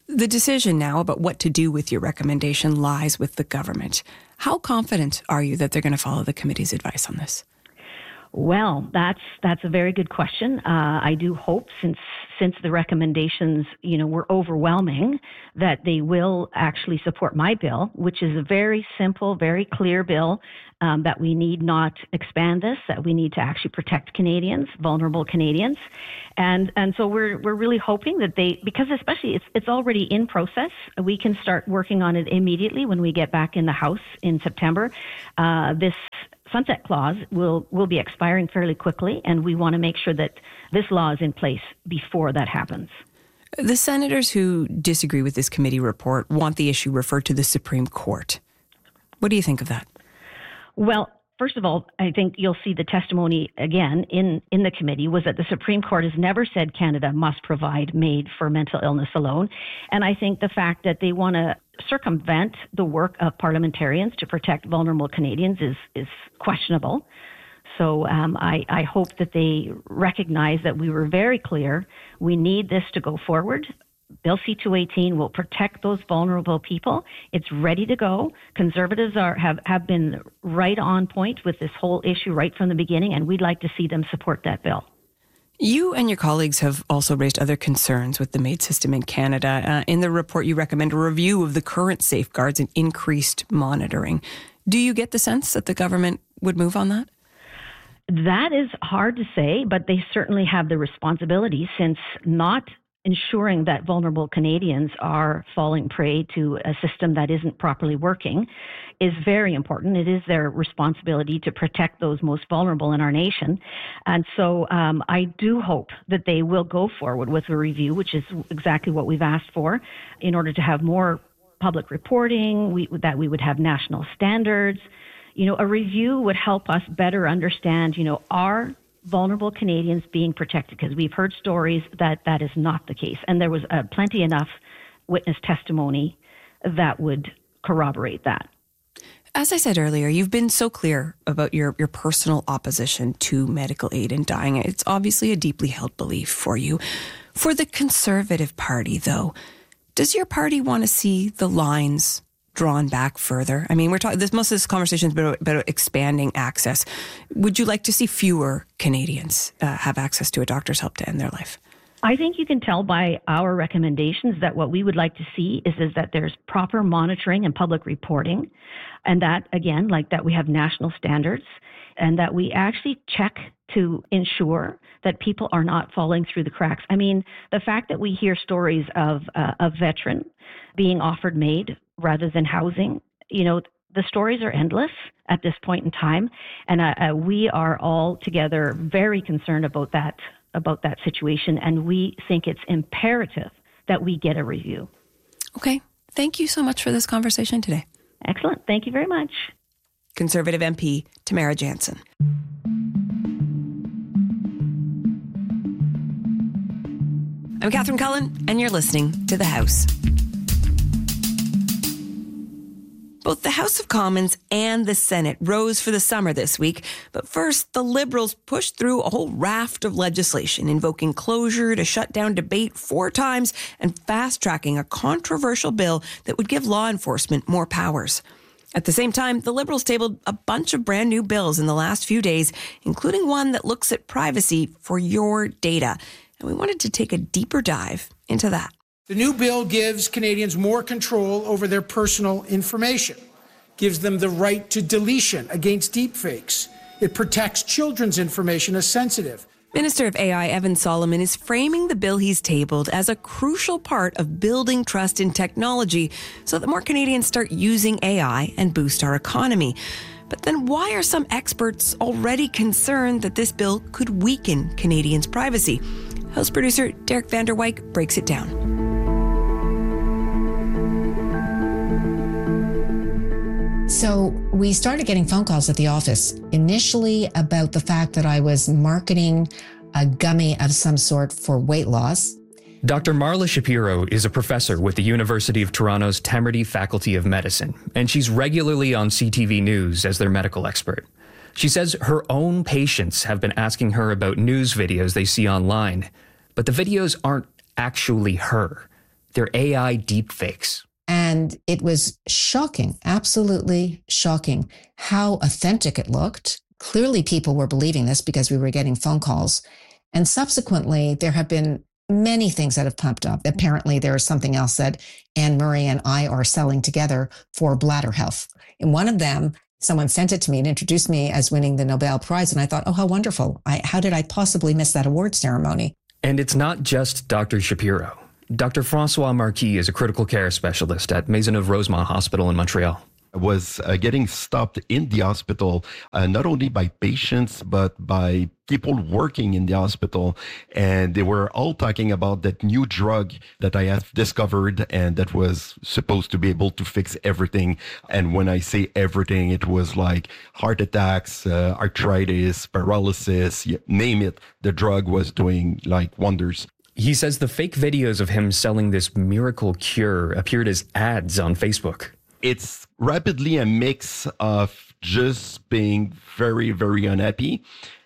The decision now about what to do with your recommendation lies with the government. How confident are you that they're going to follow the committee's advice on this? Well, that's that's a very good question. Uh, I do hope, since since the recommendations, you know, were overwhelming, that they will actually support my bill, which is a very simple, very clear bill um, that we need not expand this, that we need to actually protect Canadians, vulnerable Canadians, and and so we're we're really hoping that they, because especially it's it's already in process, we can start working on it immediately when we get back in the House in September. Uh, this sunset clause will, will be expiring fairly quickly, and we want to make sure that this law is in place before that happens. The senators who disagree with this committee report want the issue referred to the Supreme Court. What do you think of that? Well, first of all, I think you'll see the testimony again in, in the committee was that the Supreme Court has never said Canada must provide MAID for mental illness alone. And I think the fact that they want to circumvent the work of parliamentarians to protect vulnerable Canadians is, is questionable. So um, I, I hope that they recognize that we were very clear. We need this to go forward. Bill C two eighteen will protect those vulnerable people. It's ready to go. Conservatives are have, have been right on point with this whole issue right from the beginning, and we'd like to see them support that bill. You and your colleagues have also raised other concerns with the MAID system in Canada. Uh, in the report, you recommend a review of the current safeguards and increased monitoring. Do you get the sense that the government would move on that? That is hard to say, but they certainly have the responsibility, since not ensuring that vulnerable Canadians are falling prey to a system that isn't properly working is very important. It is their responsibility to protect those most vulnerable in our nation. And so um, I do hope that they will go forward with a review, which is exactly what we've asked for, in order to have more public reporting, we, that we would have national standards. You know, a review would help us better understand, you know, our vulnerable Canadians being protected, because we've heard stories that that is not the case. And there was uh, plenty enough witness testimony that would corroborate that. As I said earlier, you've been so clear about your, your personal opposition to medical aid in dying. It's obviously a deeply held belief for you. For the Conservative Party, though, does your party want to see the lines drawn back further? I mean, we're talking, this, most of this conversation is about, about expanding access. Would you like to see fewer Canadians uh, have access to a doctor's help to end their life? I think you can tell by our recommendations that what we would like to see is, is that there's proper monitoring and public reporting, and that, again, like that we have national standards, and that we actually check to ensure that people are not falling through the cracks. I mean, the fact that we hear stories of uh, a veteran being offered MAID rather than housing, you know, the stories are endless at this point in time, and uh, uh, we are all together very concerned about that about that situation, and we think it's imperative that we get a review. Okay. Thank you so much for this conversation today. Excellent. Thank you very much. Conservative M P Tamara Jansen. I'm Catherine Cullen, and you're listening to The House. Both the House of Commons and the Senate rose for the summer this week. But first, the Liberals pushed through a whole raft of legislation invoking closure to shut down debate four times and fast-tracking a controversial bill that would give law enforcement more powers. At the same time, the Liberals tabled a bunch of brand new bills in the last few days, including one that looks at privacy for your data. And we wanted to take a deeper dive into that. The new bill gives Canadians more control over their personal information, gives them the right to deletion against deepfakes. It protects children's information as sensitive. Minister of A I Evan Solomon is framing the bill he's tabled as a crucial part of building trust in technology so that more Canadians start using A I and boost our economy. But then why are some experts already concerned that this bill could weaken Canadians' privacy? House producer Derek van der Wyk breaks it down. So we started getting phone calls at the office, initially about the fact that I was marketing a gummy of some sort for weight loss. Doctor Marla Shapiro is a professor with the University of Toronto's Temerty Faculty of Medicine, and she's regularly on C T V News as their medical expert. She says her own patients have been asking her about news videos they see online, but the videos aren't actually her. They're A I deepfakes. And it was shocking, absolutely shocking, how authentic it looked. Clearly, people were believing this because we were getting phone calls. And subsequently, there have been many things that have pumped up. Apparently, there is something else that Anne Murray and I are selling together for bladder health. And one of them, someone sent it to me and introduced me as winning the Nobel Prize. And I thought, oh, how wonderful. I, how did I possibly miss that award ceremony? And it's not just Doctor Shapiro. Doctor Francois Marquis is a critical care specialist at Maisonneuve-Rosemont Hospital in Montreal. I was uh, getting stopped in the hospital, uh, not only by patients, but by people working in the hospital. And they were all talking about that new drug that I had discovered and that was supposed to be able to fix everything. And when I say everything, it was like heart attacks, uh, arthritis, paralysis, you name it. The drug was doing like wonders. He says the fake videos of him selling this miracle cure appeared as ads on Facebook. It's rapidly a mix of just being very, very unhappy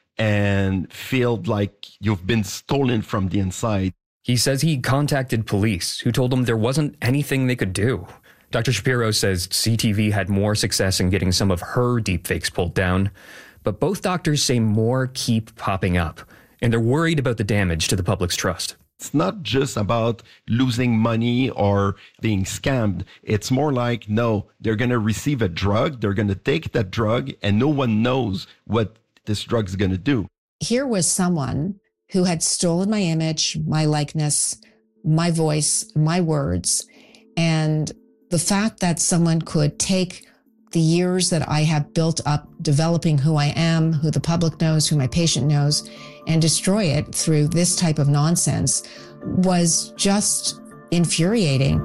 and feel like you've been stolen from the inside. He says he contacted police, who told him there wasn't anything they could do. Doctor Shapiro says C T V had more success in getting some of her deepfakes pulled down, but both doctors say more keep popping up, and they're worried about the damage to the public's trust. It's not just about losing money or being scammed. It's more like, no, they're going to receive a drug, they're going to take that drug, and no one knows what this drug's going to do. Here was someone who had stolen my image, my likeness, my voice, my words. And the fact that someone could take the years that I have built up developing who I am, who the public knows, who my patient knows, and destroy it through this type of nonsense was just infuriating.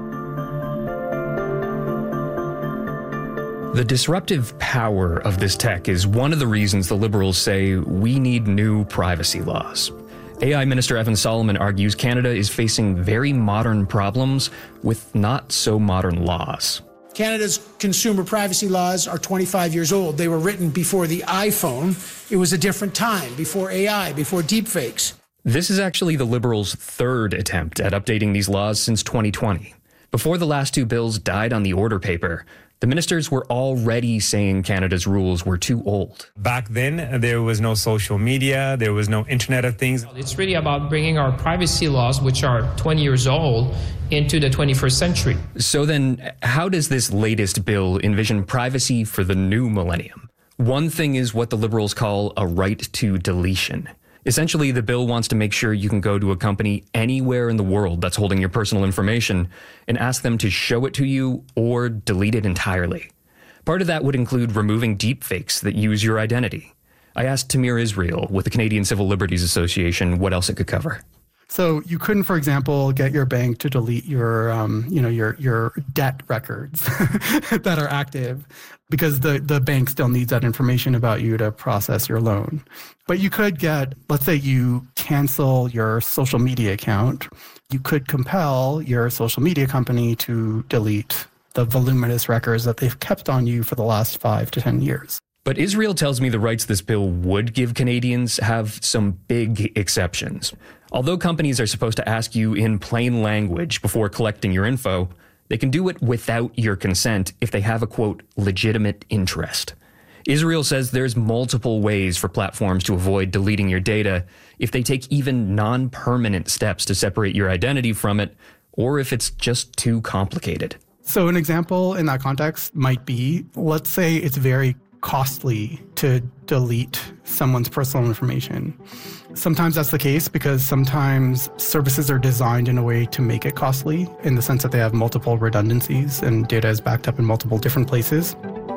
The disruptive power of this tech is one of the reasons the Liberals say we need new privacy laws. A I Minister Evan Solomon argues Canada is facing very modern problems with not so modern laws. Canada's consumer privacy laws are twenty-five years old. They were written before the iPhone. It was a different time, before A I, before deepfakes. This is actually the Liberals' third attempt at updating these laws since twenty twenty. Before the last two bills died on the order paper, the ministers were already saying Canada's rules were too old. Back then, there was no social media, there was no Internet of Things. It's really about bringing our privacy laws, which are twenty years old, into the twenty-first century. So then, how does this latest bill envision privacy for the new millennium? One thing is what the Liberals call a right to deletion. Essentially, the bill wants to make sure you can go to a company anywhere in the world that's holding your personal information and ask them to show it to you or delete it entirely. Part of that would include removing deepfakes that use your identity. I asked Tamir Israel with the Canadian Civil Liberties Association what else it could cover. So you couldn't, for example, get your bank to delete your, um, you know, your your debt records that are active because the, the bank still needs that information about you to process your loan. But you could get, let's say you cancel your social media account. You could compel your social media company to delete the voluminous records that they've kept on you for the last five to ten years. But Israel tells me the rights this bill would give Canadians have some big exceptions. Although companies are supposed to ask you in plain language before collecting your info, they can do it without your consent if they have a, quote, legitimate interest. Israel says there's multiple ways for platforms to avoid deleting your data if they take even non-permanent steps to separate your identity from it, or if it's just too complicated. So an example in that context might be, let's say it's very costly to delete someone's personal information. Sometimes that's the case because sometimes services are designed in a way to make it costly in the sense that they have multiple redundancies and data is backed up in multiple different places.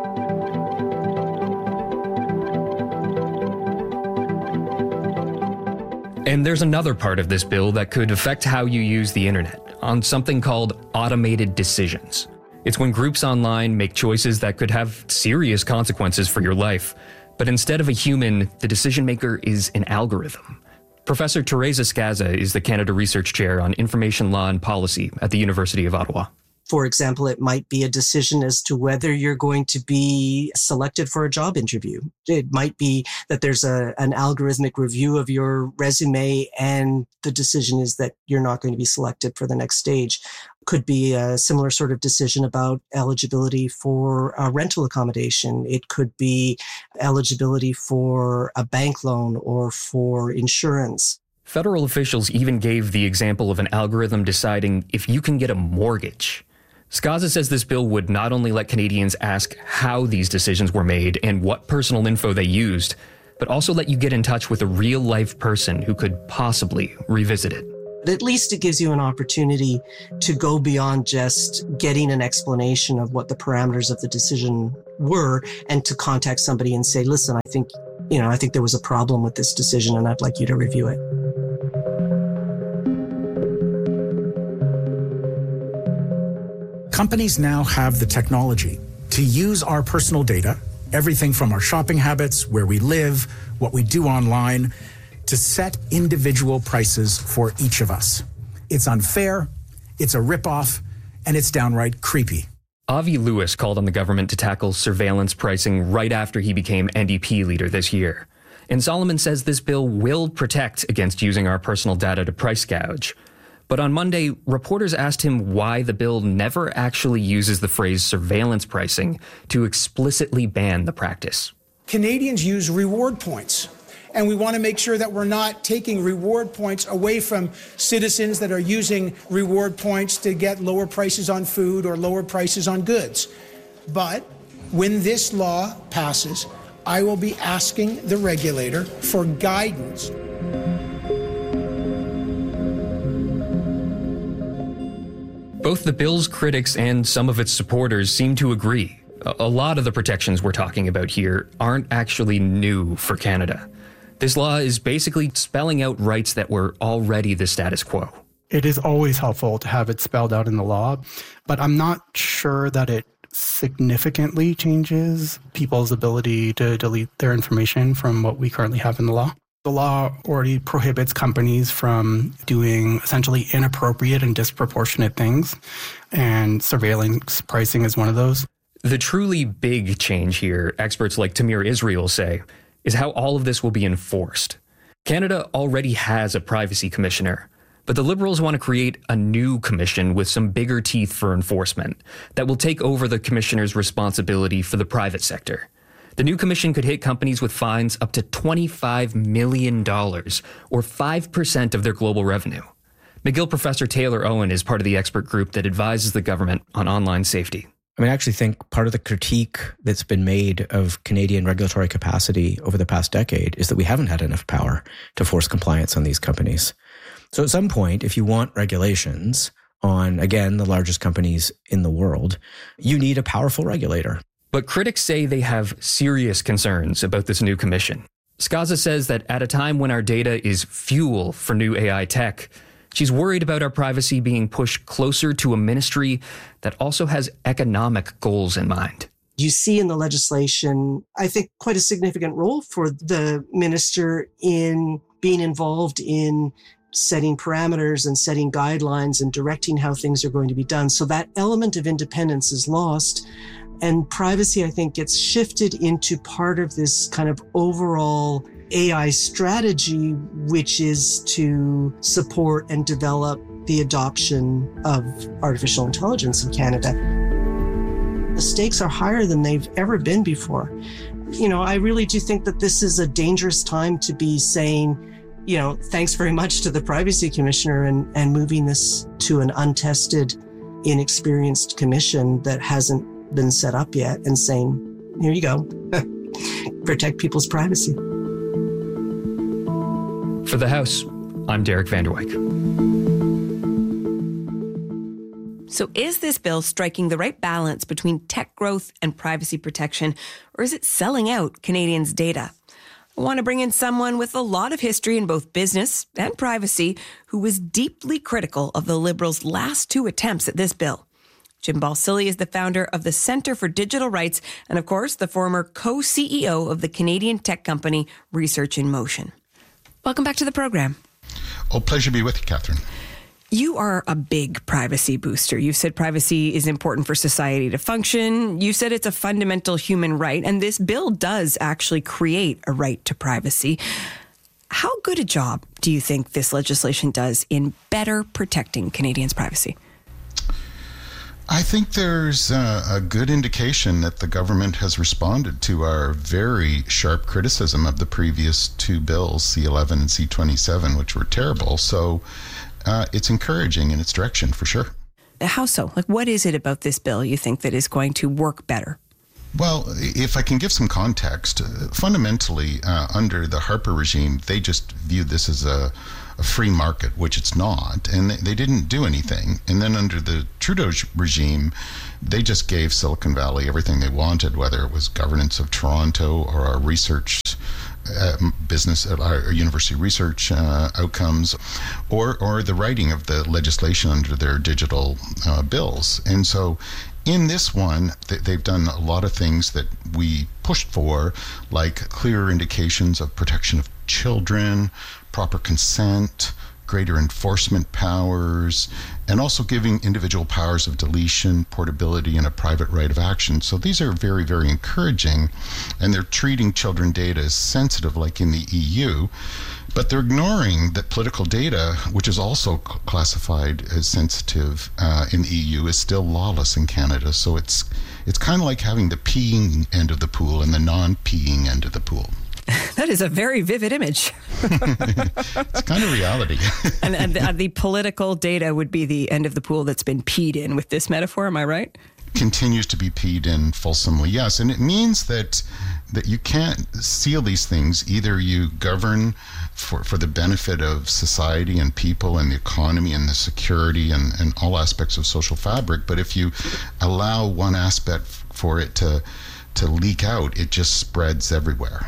And there's another part of this bill that could affect how you use the internet on something called automated decisions. It's when groups online make choices that could have serious consequences for your life, but instead of a human, the decision maker is an algorithm. Professor Teresa Scaza is the Canada Research Chair on Information Law and Policy at the University of Ottawa. For example, it might be a decision as to whether you're going to be selected for a job interview. It might be that there's a, an algorithmic review of your resume and the decision is that you're not going to be selected for the next stage. Could be a similar sort of decision about eligibility for a rental accommodation. It could be eligibility for a bank loan or for insurance. Federal officials even gave the example of an algorithm deciding if you can get a mortgage. Skaza says this bill would not only let Canadians ask how these decisions were made and what personal info they used, but also let you get in touch with a real-life person who could possibly revisit it. But at least it gives you an opportunity to go beyond just getting an explanation of what the parameters of the decision were and to contact somebody and say, listen, I think, you know, I think there was a problem with this decision and I'd like you to review it. Companies now have the technology to use our personal data, everything from our shopping habits, where we live, what we do online, to set individual prices for each of us. It's unfair, it's a ripoff, and it's downright creepy. Avi Lewis called on the government to tackle surveillance pricing right after he became N D P leader this year. And Solomon says this bill will protect against using our personal data to price gouge. But on Monday, reporters asked him why the bill never actually uses the phrase surveillance pricing to explicitly ban the practice. Canadians use reward points. And we want to make sure that we're not taking reward points away from citizens that are using reward points to get lower prices on food or lower prices on goods. But when this law passes, I will be asking the regulator for guidance. Both the bill's critics and some of its supporters seem to agree. A lot of the protections we're talking about here aren't actually new for Canada. This law is basically spelling out rights that were already the status quo. It is always helpful to have it spelled out in the law, but I'm not sure that it significantly changes people's ability to delete their information from what we currently have in the law. The law already prohibits companies from doing essentially inappropriate and disproportionate things, and surveillance pricing is one of those. The truly big change here, experts like Tamir Israel say, is how all of this will be enforced. Canada already has a privacy commissioner, but the Liberals want to create a new commission with some bigger teeth for enforcement that will take over the commissioner's responsibility for the private sector. The new commission could hit companies with fines up to twenty-five million dollars, or five percent of their global revenue. McGill professor Taylor Owen is part of the expert group that advises the government on online safety. I mean, I actually think part of the critique that's been made of Canadian regulatory capacity over the past decade is that we haven't had enough power to force compliance on these companies. So at some point, if you want regulations on, again, the largest companies in the world, you need a powerful regulator. But critics say they have serious concerns about this new commission. Skaza says that at a time when our data is fuel for new A I tech, she's worried about our privacy being pushed closer to a ministry that also has economic goals in mind. You see in the legislation, I think, quite a significant role for the minister in being involved in setting parameters and setting guidelines and directing how things are going to be done. So that element of independence is lost. And privacy, I think, gets shifted into part of this kind of overall A I strategy, which is to support and develop the adoption of artificial intelligence in Canada. The stakes are higher than they've ever been before. You know, I really do think that this is a dangerous time to be saying, you know, thanks very much to the Privacy Commissioner and, and moving this to an untested, inexperienced commission that hasn't been set up yet and saying, here you go, protect people's privacy. For The House, I'm Derek Van Der Wyk. So is this bill striking the right balance between tech growth and privacy protection, or is it selling out Canadians' data? I want to bring in someone with a lot of history in both business and privacy who was deeply critical of the Liberals' last two attempts at this bill. Jim Balsillie is the founder of the Centre for Digital Rights and, of course, the former co-C E O of the Canadian tech company Research in Motion. Welcome back to the program. Oh, pleasure to be with you, Catherine. You are a big privacy booster. You've said privacy is important for society to function. You said it's a fundamental human right, and this bill does actually create a right to privacy. How good a job do you think this legislation does in better protecting Canadians' privacy? I think there's a, a good indication that the government has responded to our very sharp criticism of the previous two bills, C eleven and C twenty-seven, which were terrible. So uh, it's encouraging in its direction, for sure. How so? Like, what is it about this bill you think that is going to work better? Well, if I can give some context, uh, fundamentally, uh, under the Harper regime, they just viewed this as a, a free market, which it's not, and they, they didn't do anything. And then under the Trudeau regime, they just gave Silicon Valley everything they wanted, whether it was governance of Toronto or our research uh, business, uh, our university research uh, outcomes, or, or the writing of the legislation under their digital uh, bills. And so in this one, they've done a lot of things that we pushed for, like clearer indications of protection of children, proper consent, greater enforcement powers, and also giving individual powers of deletion, portability, and a private right of action. So these are very, very encouraging, and they're treating children data as sensitive like in the E U. But they're ignoring that political data, which is also classified as sensitive uh, in the E U, is still lawless in Canada. So it's it's kind of like having the peeing end of the pool and the non-peeing end of the pool. That is a very vivid image. It's kind of reality. and and the, the political data would be the end of the pool that's been peed in with this metaphor. Am I right? Continues to be peed in fulsomely, yes. And it means that that you can't seal these things. Either you govern for, for the benefit of society and people and the economy and the security and, and all aspects of social fabric, but if you allow one aspect for it to to leak out, it just spreads everywhere.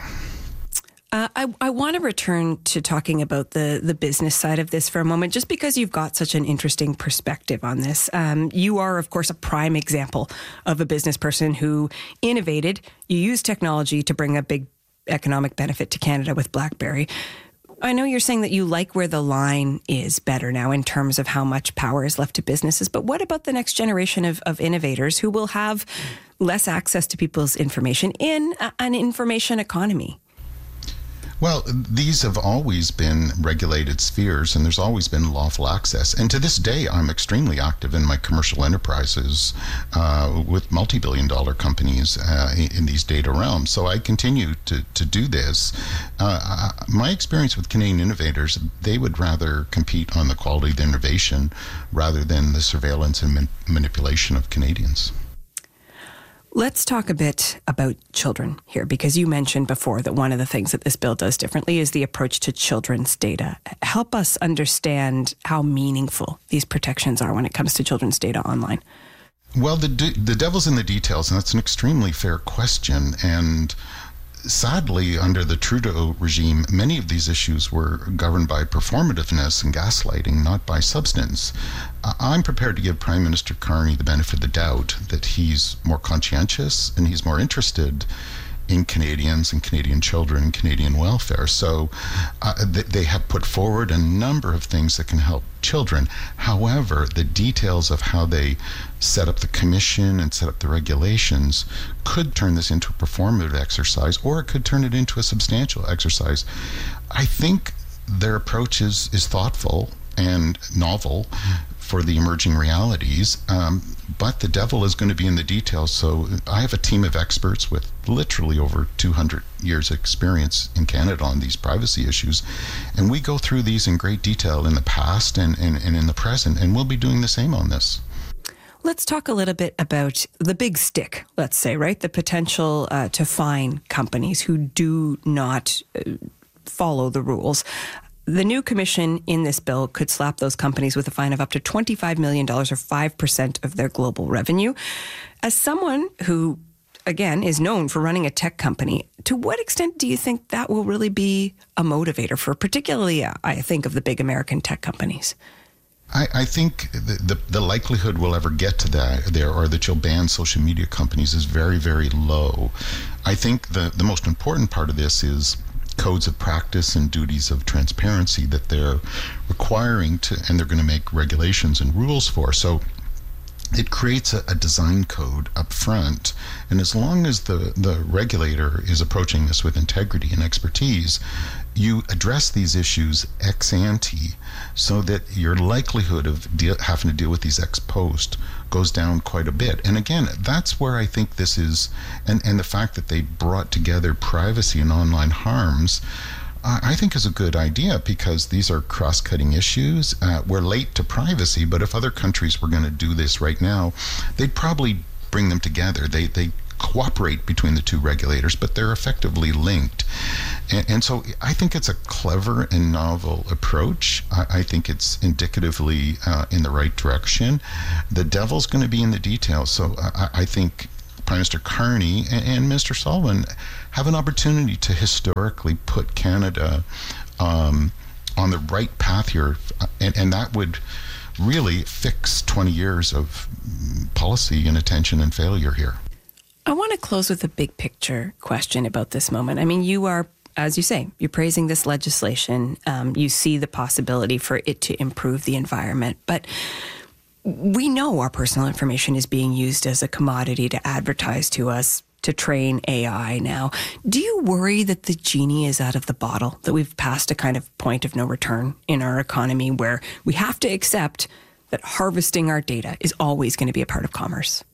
Uh, I, I want to return to talking about the, the business side of this for a moment, just because you've got such an interesting perspective on this. Um, you are, of course, a prime example of a business person who innovated. You used technology to bring a big economic benefit to Canada with BlackBerry. I know you're saying that you like where the line is better now in terms of how much power is left to businesses, but what about the next generation of, of innovators who will have less access to people's information in a, an information economy? Well, these have always been regulated spheres, and there's always been lawful access. And to this day, I'm extremely active in my commercial enterprises uh, with multi-billion dollar companies uh, in these data realms. So I continue to, to do this. Uh, my experience with Canadian innovators, they would rather compete on the quality of the innovation rather than the surveillance and man- manipulation of Canadians. Let's talk a bit about children here, because you mentioned before that one of the things that this bill does differently is the approach to children's data. Help us understand how meaningful these protections are when it comes to children's data online. Well, the the devil's in the details, and that's an extremely fair question. And sadly, under the Trudeau regime, many of these issues were governed by performativeness and gaslighting, not by substance. I'm prepared to give Prime Minister Carney the benefit of the doubt that he's more conscientious and he's more interested in Canadians and Canadian children and Canadian welfare. So uh, th- they have put forward a number of things that can help children. However, the details of how they set up the commission and set up the regulations could turn this into a performative exercise, or it could turn it into a substantial exercise. I think their approach is, is thoughtful and novel for the emerging realities, um, but the devil is going to be in the details. So I have a team of experts with literally over two hundred years experience in Canada on these privacy issues, and we go through these in great detail in the past and, and, and in the present, and we'll be doing the same on this. Let's talk a little bit about the big stick, let's say, right? The potential uh, to fine companies who do not uh, follow the rules. The new commission in this bill could slap those companies with a fine of up to twenty-five million dollars or five percent of their global revenue. As someone who, again, is known for running a tech company, to what extent do you think that will really be a motivator for, particularly, uh, I think, of the big American tech companies? I, I think the, the the likelihood we'll ever get to that there, or that you'll ban social media companies, is very, very low. I think the, the most important part of this is codes of practice and duties of transparency that they're requiring to, and they're going to make regulations and rules for. So it creates a, a design code up front. And as long as the, the regulator is approaching this with integrity and expertise, you address these issues ex ante so that your likelihood of deal, having to deal with these ex post goes down quite a bit. And again, that's where I think this is, and, and the fact that they brought together privacy and online harms, I think is a good idea, because these are cross-cutting issues. Uh, we're late to privacy, but if other countries were going to do this right now, they'd probably bring them together. They they cooperate between the two regulators, but they're effectively linked. And, and so I think it's a clever and novel approach. I, I think it's indicatively uh, in the right direction. The devil's going to be in the details. So I, I think Prime Minister Carney and, and Minister Sullivan have an opportunity to historically put Canada um, on the right path here, and, and that would really fix twenty years of policy inattention and failure here. I want to close with a big picture question about this moment. I mean, you are, as you say, you're praising this legislation. Um, you see the possibility for it to improve the environment, but we know our personal information is being used as a commodity to advertise to us, to train A I now. Do you worry that the genie is out of the bottle, that we've passed a kind of point of no return in our economy where we have to accept that harvesting our data is always going to be a part of commerce?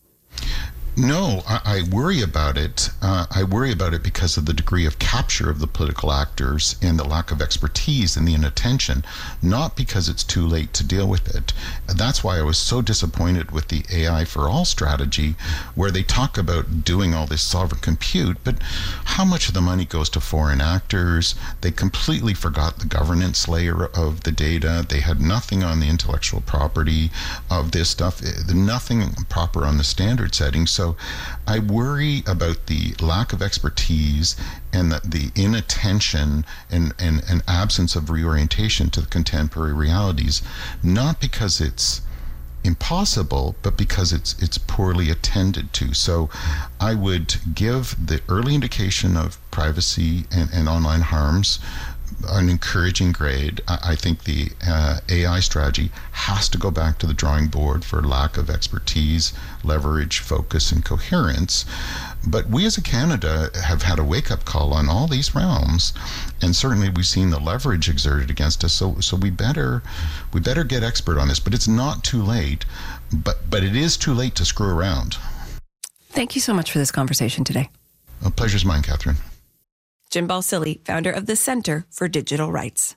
No, I, I worry about it. Uh, I worry about it because of the degree of capture of the political actors and the lack of expertise and the inattention, not because it's too late to deal with it. That's why I was so disappointed with the A I for All strategy, where they talk about doing all this sovereign compute, but how much of the money goes to foreign actors? They completely forgot the governance layer of the data. They had nothing on the intellectual property of this stuff, nothing proper on the standard setting. So I worry about the lack of expertise and the, the inattention and, and, and absence of reorientation to the contemporary realities, not because it's impossible, but because it's it's poorly attended to. So I would give the early indication of privacy and, and online harms an encouraging grade. I, I think the uh, A I strategy has to go back to the drawing board for lack of expertise, leverage, focus, and coherence. But we as a Canada have had a wake-up call on all these realms, and certainly we've seen the leverage exerted against us. So, so we better, we better get expert on this. But it's not too late. But but it is too late to screw around. Thank you so much for this conversation today. A pleasure's mine, Catherine. Jim Balsillie, founder of the Center for Digital Rights.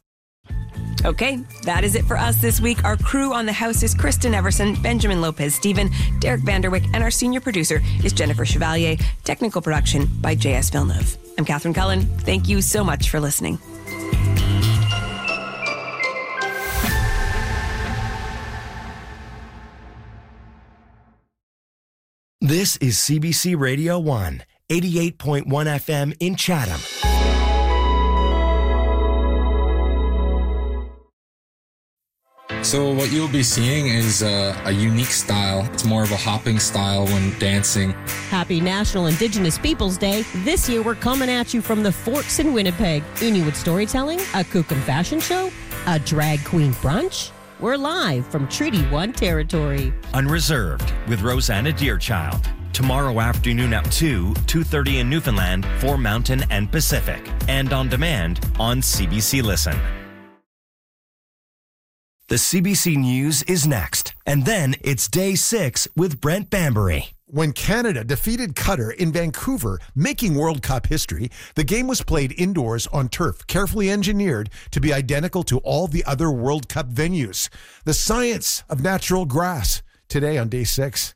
Okay, that is it for us this week. Our crew on the house is Kristen Everson, Benjamin Lopez-Stephen, Derek Vanderwick, and our senior producer is Jennifer Chevalier. Technical production by J S Villeneuve. I'm Catherine Cullen. Thank you so much for listening. This is C B C Radio one, eighty-eight point one F M in Chatham. So what you'll be seeing is uh, a unique style. It's more of a hopping style when dancing. Happy National Indigenous Peoples Day. This year we're coming at you from the Forks in Winnipeg. Inuit storytelling, a Kukum fashion show, a drag queen brunch. We're live from Treaty one territory. Unreserved with Rosanna Deerchild. Tomorrow afternoon at two, two thirty in Newfoundland for Mountain and Pacific. And on demand on C B C Listen. The C B C News is next. And then it's Day six with Brent Bambury. When Canada defeated Qatar in Vancouver, making World Cup history, the game was played indoors on turf, carefully engineered to be identical to all the other World Cup venues. The science of natural grass, today on Day six.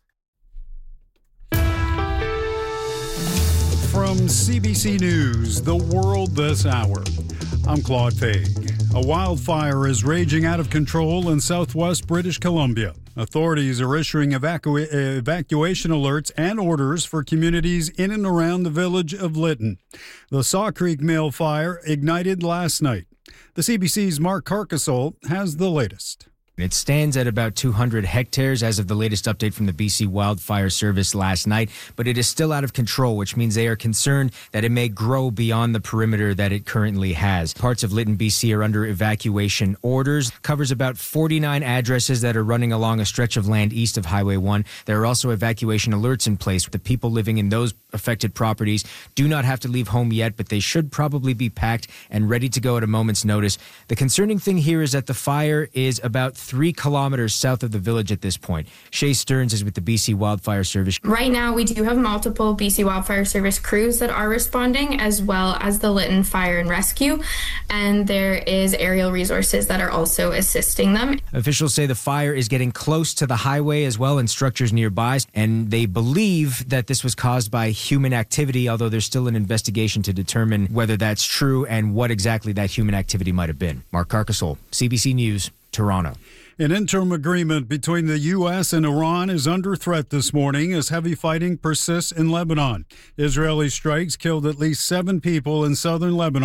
From C B C News, The World This Hour, I'm Claude Faig. A wildfire is raging out of control in southwest British Columbia. Authorities are issuing evacu- evacuation alerts and orders for communities in and around the village of Lytton. The Saw Creek Mill fire ignited last night. The C B C's Mark Carcassole has the latest. It stands at about two hundred hectares as of the latest update from the B C Wildfire Service last night, but it is still out of control, which means they are concerned that it may grow beyond the perimeter that it currently has. Parts of Lytton, B C are under evacuation orders. Covers about forty-nine addresses that are running along a stretch of land east of Highway one. There are also evacuation alerts in place. The people living in those affected properties do not have to leave home yet, but they should probably be packed and ready to go at a moment's notice. The concerning thing here is that the fire is about three kilometers south of the village at this point. Shay Stearns is with the B C Wildfire Service. Right now, we do have multiple B C Wildfire Service crews that are responding, as well as the Lytton Fire and Rescue, and there is aerial resources that are also assisting them. Officials say the fire is getting close to the highway as well and structures nearby, and they believe that this was caused by human activity, although there's still an investigation to determine whether that's true and what exactly that human activity might have been. Mark Carcasole, C B C News, Toronto. An interim agreement between the U S and Iran is under threat this morning as heavy fighting persists in Lebanon. Israeli strikes killed at least seven people in southern Lebanon.